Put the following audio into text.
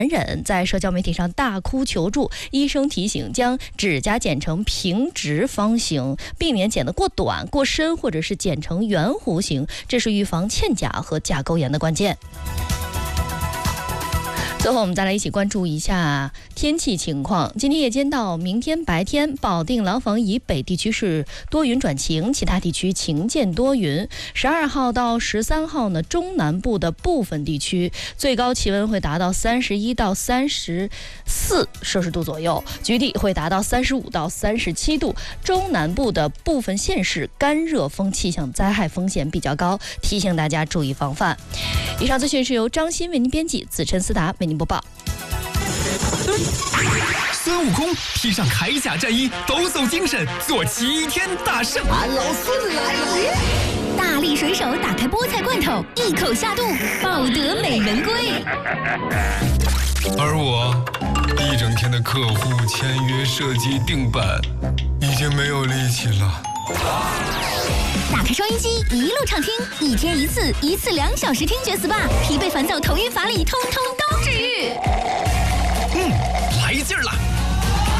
人在社交媒体上大哭求助，医生提醒将指甲剪成平直方形，避免剪得过短、过深，或者是剪成圆弧形，这是预防嵌甲和甲沟炎的关键。最后我们再来一起关注一下天气情况。今天夜间到明天白天，保定廊坊以北地区是多云转晴，其他地区晴间多云。12号到13号呢，中南部的部分地区最高气温会达到31到34摄氏度左右，局地会达到35到37度。中南部的部分县市干热风气象灾害风险比较高，提醒大家注意防范。以上资讯是由张鑫为您编辑，子琛思达为您播报。 孙悟空披上铠甲战衣，抖擞精神，做齐天大圣。 俺老孙来也！ 大力水手打开菠菜罐头，一口下肚，抱得美人归。 而我一整天的客户签约、设计、定版，已经没有力气了。 打开收音机，一路畅听，一天一次，一次2小时听觉 SPA， 疲惫烦躁、头晕乏力，通通都治愈。